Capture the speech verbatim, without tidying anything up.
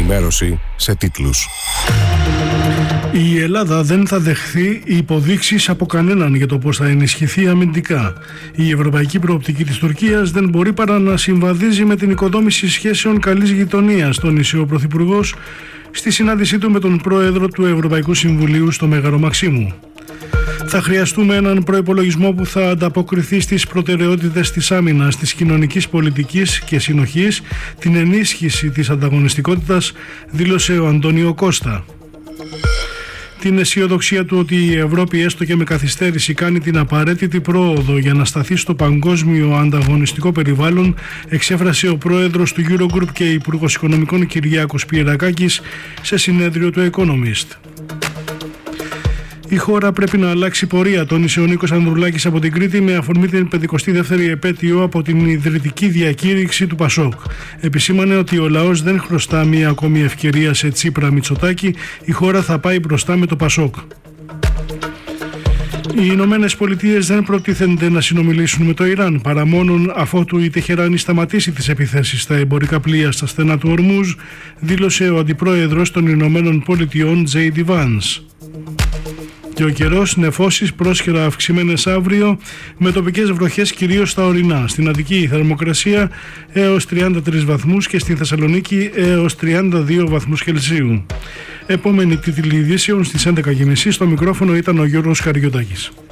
ενημέρωση σε τίτλους. Η Ελλάδα δεν θα δεχθεί υποδείξεις από κανέναν για το πώς θα ενισχυθεί αμυντικά. Η ευρωπαϊκή προοπτική της Τουρκίας δεν μπορεί παρά να συμβαδίζει με την οικοδόμηση σχέσεων καλής γειτονίας, τόνισε ο Πρωθυπουργός στη συνάντησή του με τον Πρόεδρο του Ευρωπαϊκού Συμβουλίου στο Μέγαρο Μαξίμου. Θα χρειαστούμε έναν προϋπολογισμό που θα ανταποκριθεί στις προτεραιότητες της άμυνας, της κοινωνικής πολιτικής και συνοχής, την ενίσχυση της ανταγωνιστικότητας, δήλωσε ο Αντώνιο Κώστα. Την αισιοδοξία του ότι η Ευρώπη έστω και με καθυστέρηση κάνει την απαραίτητη πρόοδο για να σταθεί στο παγκόσμιο ανταγωνιστικό περιβάλλον εξέφρασε ο πρόεδρος του Eurogroup και υπουργός Οικονομικών Κυριάκος Πιερακάκης σε συνέδριο του Economist. Η χώρα πρέπει να αλλάξει πορεία, τόνισε ο Νίκος Ανδρουλάκης από την Κρήτη με αφορμή την πενηκοστή δεύτερη επέτειο από την ιδρυτική διακήρυξη του Πασόκ. Επισήμανε ότι ο λαός δεν χρωστά μία ακόμη ευκαιρία σε Τσίπρα Μητσοτάκη, η χώρα θα πάει μπροστά με το Πασόκ. Οι Ηνωμένες Πολιτείες δεν προτίθενται να συνομιλήσουν με το Ιράν παρά μόνον αφότου η Τεχεράνη σταματήσει τις επιθέσεις στα εμπορικά πλοία στα στενά του Ορμούζ, δήλωσε ο Αντιπρόεδρος των Ηνωμένων Πολιτειών τζέι ντι Vance. Και ο καιρός, νεφώσεις πρόσχερα αυξημένες αύριο με τοπικές βροχές κυρίως στα ορεινά. Στην Αττική η θερμοκρασία έως τριάντα τρεις βαθμούς και στην Θεσσαλονίκη έως τριάντα δύο βαθμούς Κελσίου. Επόμενη τίτλη ειδήσεων στις έντεκα και μισή. Στο μικρόφωνο ήταν ο Γιώργος Καριωτάκης.